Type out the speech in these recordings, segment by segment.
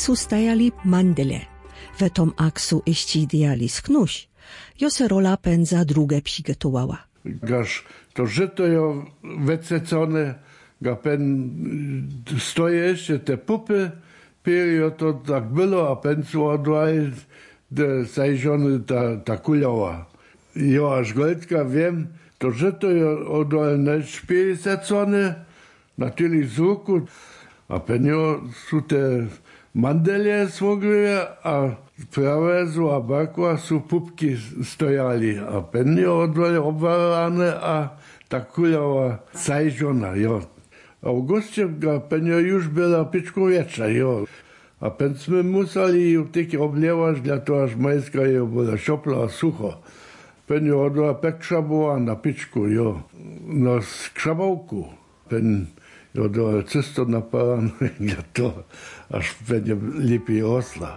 su stajali mandele. W tom aksu iści diali sknuś. Jo se rola pędza drugie przygotowała. Gaż to żyto jo wececone, ga pen stoje jeszcze te pupy, perio to tak było, a pen su odwaj de zajżony ta kuliowa. Jo, aż goldka wiem, to żyto jo odwaj ne szpieli secone, natürlich zuku, a pen jo su te mandelie smogli, a prawe su a bakva su pupki stojali, a pen jo odwaj obvarane, a ta kuliowa zajżona, jo. Augustie ga pen jo już byla pičku wiecza, jo. A pen sme museli ju tyki oblewać, dla to aż majska jo byla šopla a sucho. Pen jo odwaj pek šabowa na pičku, jo. Na skrzabałku. Pen jo odwaj cysto napalan, dla to aż pen jo lepiej osla.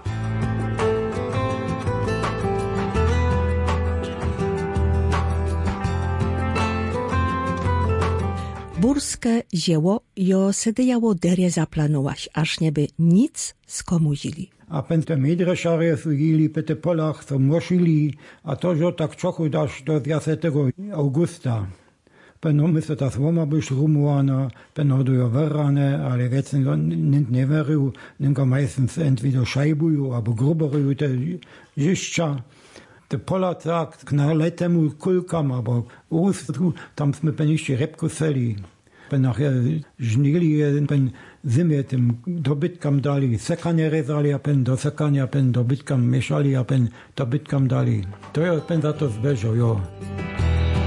Burskie dzieło jo sedejało derje zaplanować, aż nieby nic skomuzili. A pente medrešarje su jili po te polach, so mošili, a to jo tak čochu daš do 20. augusta. Peno my se ta svoma byš rumuana, peno dojo verrane, ale vecen nint ne veruju, ninka meistens entweder šajbuju, abo gruberuju te žišća. Te pola tak, na letemu kulkam, abo tam sme penišće repku seli. Pen nachher žnili, pen zimie tym dobytkam dali, sekanie rezali, a pen do sekania, pen dobytkam mieszali, a pen dobytkam dali. To ja pen za to zbeżał, jo.